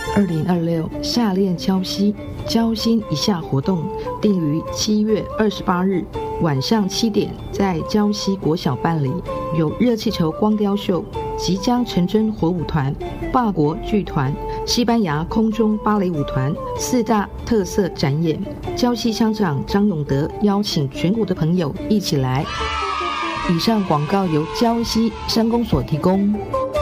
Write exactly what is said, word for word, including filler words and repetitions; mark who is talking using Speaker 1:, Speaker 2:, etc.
Speaker 1: 二零二六夏练交溪交心一下活动定于七月二十八日晚上七点在礁溪国小办理，有热气球光雕秀、即将成真火舞团、法国剧团、西班牙空中芭蕾舞团四大特色展演。礁溪乡长张永德邀请全国的朋友一起来。以上广告由礁溪乡公所提供。